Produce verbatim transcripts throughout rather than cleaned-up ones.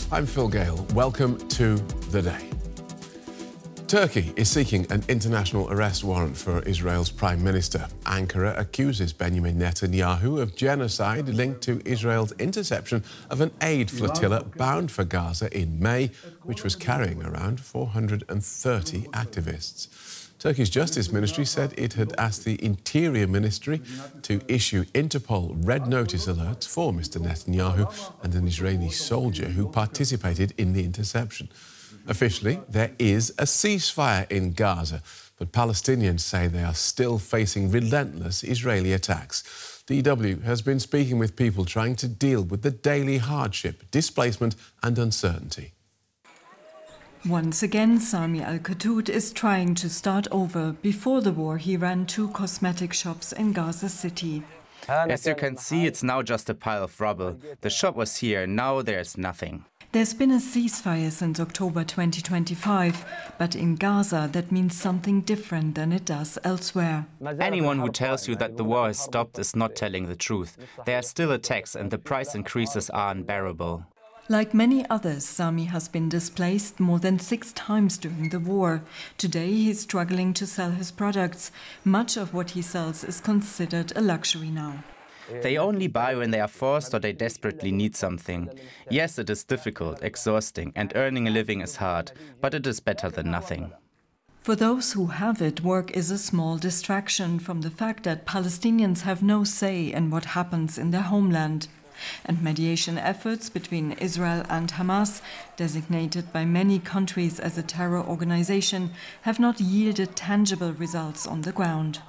I'm Phil Gale. Welcome to The Day. Turkey is seeking an international arrest warrant for Israel's Prime Minister. Ankara accuses Benjamin Netanyahu of genocide linked to Israel's interception of an aid flotilla bound for Gaza in May, which was carrying around four hundred thirty activists. Turkey's Justice Ministry said it had asked the Interior Ministry to issue Interpol Red Notice alerts for Mister Netanyahu and an Israeli soldier who participated in the interception. Officially, there is a ceasefire in Gaza, but Palestinians say they are still facing relentless Israeli attacks. D W has been speaking with people trying to deal with the daily hardship, displacement and uncertainty. Once again, Sami Al-Khattoud is trying to start over. Before the war, he ran two cosmetic shops in Gaza City. As you can see, it's now just a pile of rubble. The shop was here, now there's nothing. There's been a ceasefire since October twenty twenty-five, but in Gaza that means something different than it does elsewhere. Anyone who tells you that the war has stopped is not telling the truth. There are still attacks and the price increases are unbearable. Like many others, Sami has been displaced more than six times during the war. Today he's struggling to sell his products. Much of what he sells is considered a luxury now. They only buy when they are forced or they desperately need something. Yes, it is difficult, exhausting, and earning a living is hard, but it is better than nothing. For those who have it, work is a small distraction from the fact that Palestinians have no say in what happens in their homeland. And mediation efforts between Israel and Hamas, designated by many countries as a terror organization, have not yielded tangible results on the ground.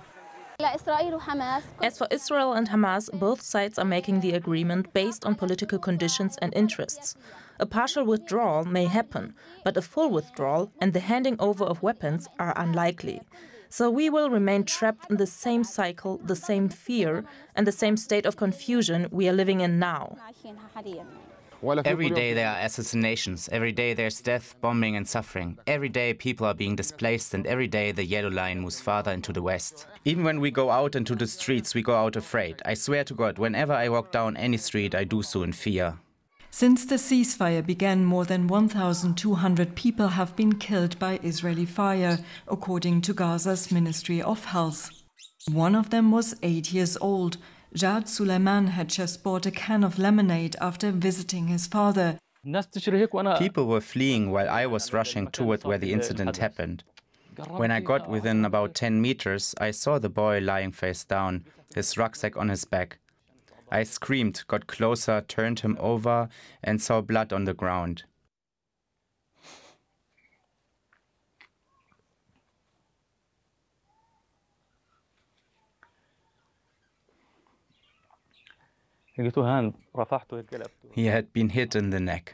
As for Israel and Hamas, both sides are making the agreement based on political conditions and interests. A partial withdrawal may happen, but a full withdrawal and the handing over of weapons are unlikely. So we will remain trapped in the same cycle, the same fear, and the same state of confusion we are living in now. Every day there are assassinations, every day there's death, bombing and suffering. Every day people are being displaced and every day the yellow line moves farther into the west. Even when we go out into the streets, we go out afraid. I swear to God, whenever I walk down any street, I do so in fear. Since the ceasefire began, more than one thousand two hundred people have been killed by Israeli fire, according to Gaza's Ministry of Health. One of them was eight years old. Jad Suleiman had just bought a can of lemonade after visiting his father. People were fleeing while I was rushing toward where the incident happened. When I got within about ten meters, I saw the boy lying face down, his rucksack on his back. I screamed, got closer, turned him over, and saw blood on the ground. He had been hit in the neck.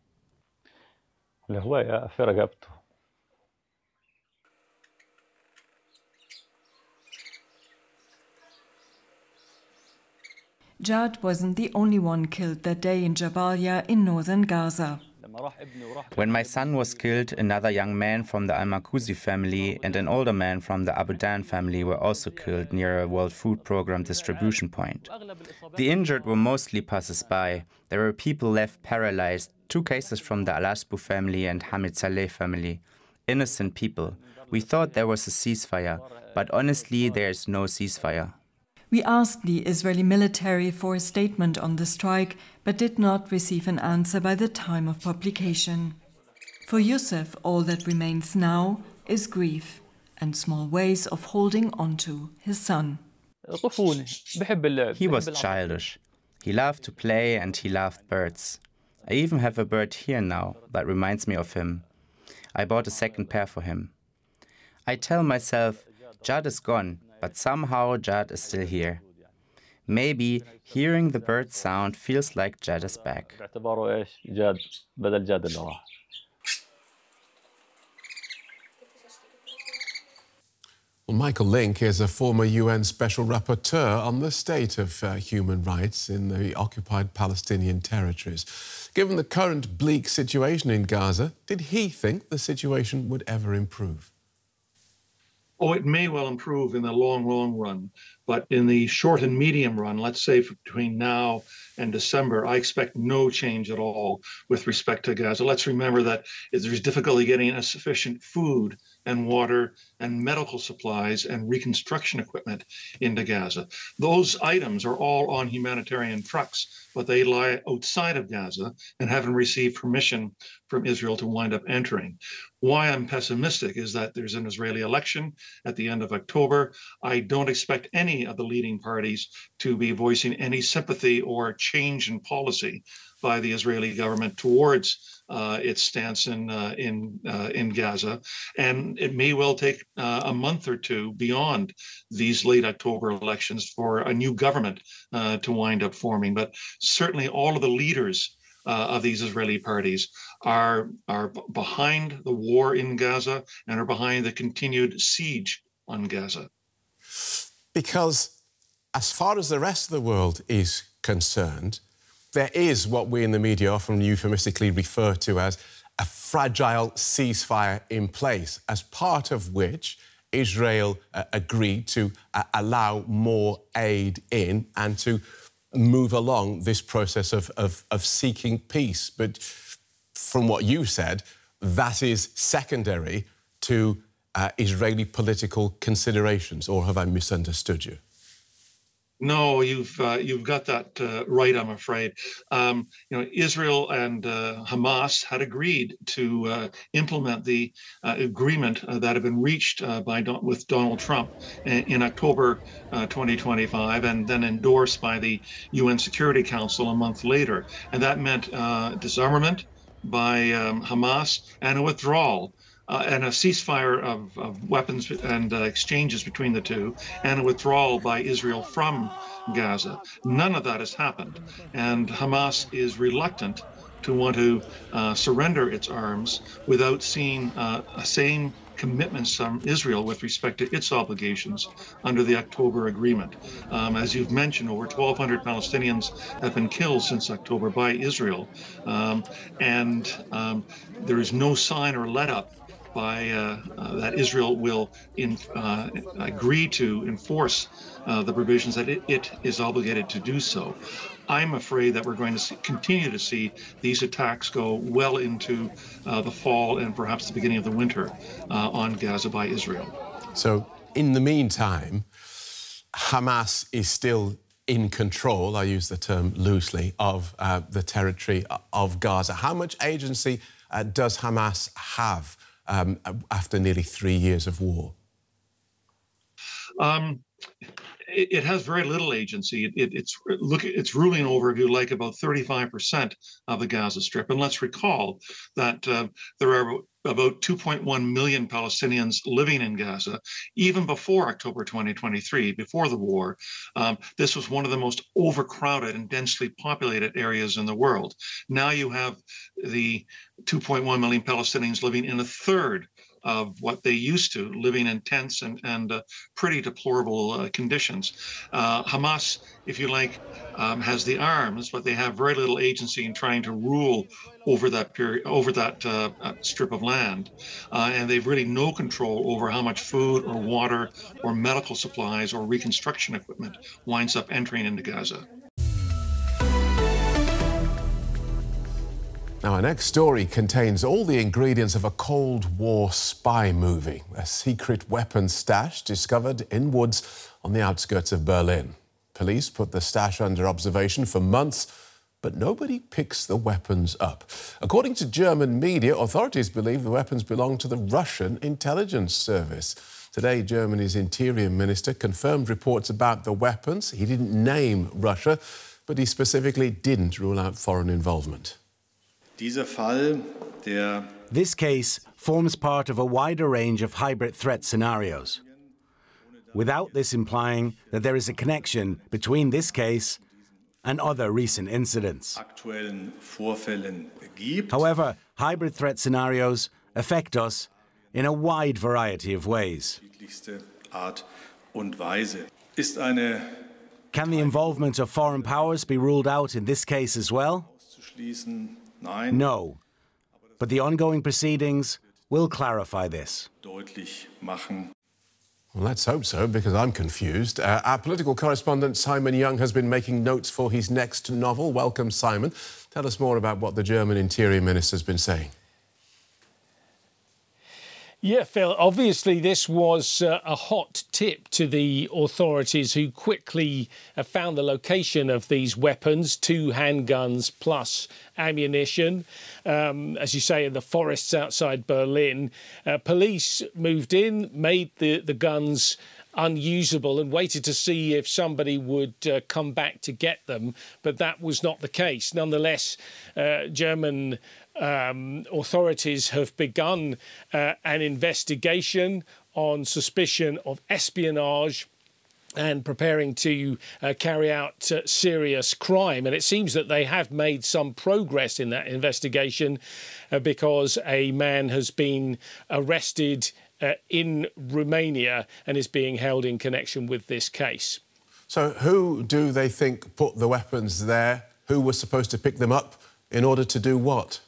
Jad wasn't the only one killed that day in Jabalia in northern Gaza. When my son was killed, another young man from the Al-Markuzi family and an older man from the Abudan family were also killed near a World Food Programme distribution point. The injured were mostly passers-by. There were people left paralyzed, two cases from the Al-Asbu family and Hamid Saleh family. Innocent people. We thought there was a ceasefire, but honestly there is no ceasefire. We asked the Israeli military for a statement on the strike, but did not receive an answer by the time of publication. For Youssef, all that remains now is grief and small ways of holding onto his son. He was childish. He loved to play and he loved birds. I even have a bird here now that reminds me of him. I bought a second pair for him. I tell myself, Jad is gone, but somehow Jad is still here. Maybe hearing the bird sound feels like Jad is back. Well, Michael Lynk is a former U N Special Rapporteur on the state of uh, human rights in the occupied Palestinian territories. Given the current bleak situation in Gaza, did he think the situation would ever improve? Oh, it may well improve in the long, long run, but in the short and medium run, let's say between now and December, I expect no change at all with respect to Gaza. Let's remember that there's difficulty getting sufficient food and water and medical supplies and reconstruction equipment into Gaza. Those items are all on humanitarian trucks, but they lie outside of Gaza and haven't received permission from Israel to wind up entering. Why I'm pessimistic is that there's an Israeli election at the end of October. I don't expect any of the leading parties to be voicing any sympathy or change in policy by the Israeli government towards uh, its stance in uh, in uh, in Gaza, and it may well take uh, a month or two beyond these late October elections for a new government uh, to wind up forming. But certainly, all of the leaders uh, of these Israeli parties are are behind the war in Gaza and are behind the continued siege on Gaza. Because as far as the rest of the world is concerned, there is what we in the media often euphemistically refer to as a fragile ceasefire in place, as part of which Israel uh, agreed to uh, allow more aid in and to move along this process of, of, of seeking peace. But from what you said, that is secondary to uh, Israeli political considerations, or have I misunderstood you? No, you've uh, you've got that uh, right, I'm afraid. Um, you know, Israel and uh, Hamas had agreed to uh, implement the uh, agreement uh, that had been reached uh, by Don with Donald Trump in, in October uh, twenty twenty-five, and then endorsed by the U N Security Council a month later. And that meant uh, disarmament by um, Hamas and a withdrawal. Uh, and a ceasefire of, of weapons and uh, exchanges between the two, and a withdrawal by Israel from Gaza. None of that has happened, and Hamas is reluctant to want to uh, surrender its arms without seeing uh, a same commitments from Israel with respect to its obligations under the October agreement. Um, as you've mentioned, over twelve hundred Palestinians have been killed since October by Israel, um, and um, there is no sign or let up by uh, uh, that Israel will in, uh, agree to enforce uh, the provisions that it, it is obligated to do so. I'm afraid that we're going to see, continue to see these attacks go well into uh, the fall and perhaps the beginning of the winter uh, on Gaza by Israel. So, in the meantime, Hamas is still in control, I use the term loosely, of uh, the territory of Gaza. How much agency uh, does Hamas have Um, after nearly three years of war? Um, it, it has very little agency. It, it, it's look, it's ruling over, if you like, about thirty-five percent of the Gaza Strip. And let's recall that uh, there are about two point one million Palestinians living in Gaza. Even before October twenty twenty-three, before the war, um, this was one of the most overcrowded and densely populated areas in the world. Now you have the two point one million Palestinians living in a third of what they used to, living in tents and, and uh, pretty deplorable uh, conditions. Uh, Hamas, if you like, um, has the arms, but they have very little agency in trying to rule over that period, over that uh, strip of land. Uh, and they've really no control over how much food or water or medical supplies or reconstruction equipment winds up entering into Gaza. Now, our next story contains all the ingredients of a Cold War spy movie. A secret weapons stash discovered in woods on the outskirts of Berlin. Police put the stash under observation for months, but nobody picks the weapons up. According to German media, authorities believe the weapons belong to the Russian intelligence service. Today, Germany's Interior Minister confirmed reports about the weapons. He didn't name Russia, but he specifically didn't rule out foreign involvement. This case forms part of a wider range of hybrid threat scenarios, without this implying that there is a connection between this case and other recent incidents. However, hybrid threat scenarios affect us in a wide variety of ways. Can the involvement of foreign powers be ruled out in this case as well? No, but the ongoing proceedings will clarify this. Well, let's hope so, because I'm confused. Uh, our political correspondent Simon Young has been making notes for his next novel. Welcome, Simon. Tell us more about what the German Interior Minister's been saying. Yeah, Phil, obviously this was uh, a hot tip to the authorities, who quickly uh, found the location of these weapons, two handguns plus ammunition, um, as you say, in the forests outside Berlin. Uh, police moved in, made the, the guns unusable and waited to see if somebody would uh, come back to get them, but that was not the case. Nonetheless, uh, German um, authorities have begun uh, an investigation on suspicion of espionage and preparing to uh, carry out uh, serious crime. And it seems that they have made some progress in that investigation uh, because a man has been arrested Uh, in Romania and is being held in connection with this case. So who do they think put the weapons there? Who was supposed to pick them up? In order to do what?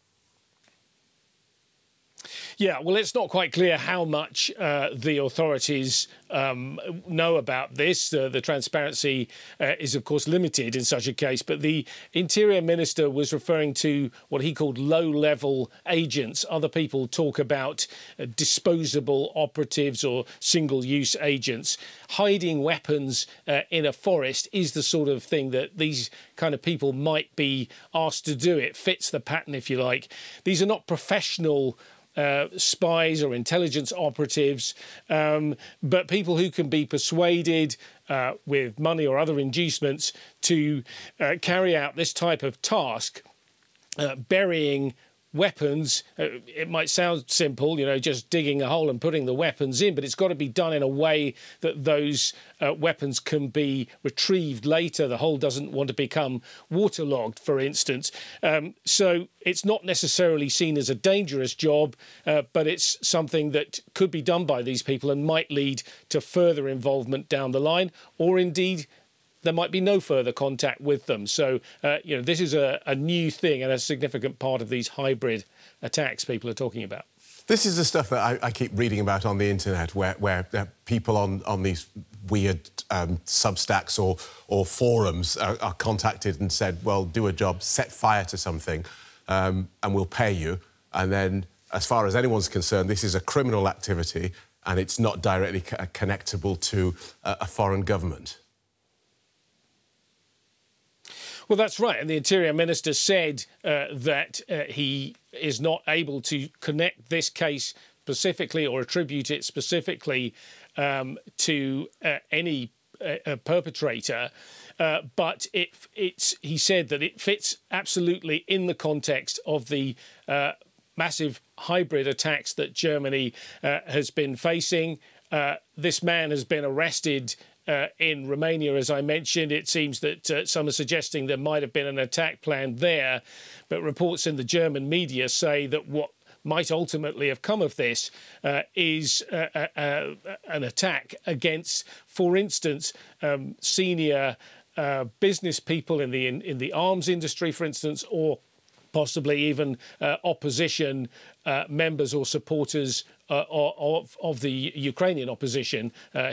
Yeah, well, it's not quite clear how much uh, the authorities um, know about this. Uh, the transparency uh, is, of course, limited in such a case. But the Interior Minister was referring to what he called low-level agents. Other people talk about uh, disposable operatives or single-use agents. Hiding weapons uh, in a forest is the sort of thing that these kind of people might be asked to do. It fits the pattern, if you like. These are not professional Uh, spies or intelligence operatives, um, but people who can be persuaded uh, with money or other inducements to uh, carry out this type of task, uh, burying weapons. Uh, it might sound simple, you know, just digging a hole and putting the weapons in, but it's got to be done in a way that those uh, weapons can be retrieved later. The hole doesn't want to become waterlogged, for instance. Um, so it's not necessarily seen as a dangerous job, uh, but it's something that could be done by these people and might lead to further involvement down the line, or indeed there might be no further contact with them. So, uh, you know, this is a, a new thing and a significant part of these hybrid attacks people are talking about. This is the stuff that I, I keep reading about on the internet, where, where uh, people on, on these weird um, Substacks or, or forums are, are contacted and said, well, do a job, set fire to something, um, and we'll pay you. And then, as far as anyone's concerned, this is a criminal activity and it's not directly co connectable to uh, a foreign government. Well, that's right. And the Interior Minister said uh, that uh, he is not able to connect this case specifically or attribute it specifically um, to uh, any uh, perpetrator. Uh, but it, it's, he said that it fits absolutely in the context of the uh, massive hybrid attacks that Germany uh, has been facing. Uh, this man has been arrested Uh, in Romania, as I mentioned. It seems that uh, some are suggesting there might have been an attack planned there, but reports in the German media say that what might ultimately have come of this uh, is uh, uh, uh, an attack against, for instance, um, senior uh, business people in the in, in the arms industry, for instance, or possibly even uh, opposition uh, members or supporters uh, of, of the Ukrainian opposition. Uh,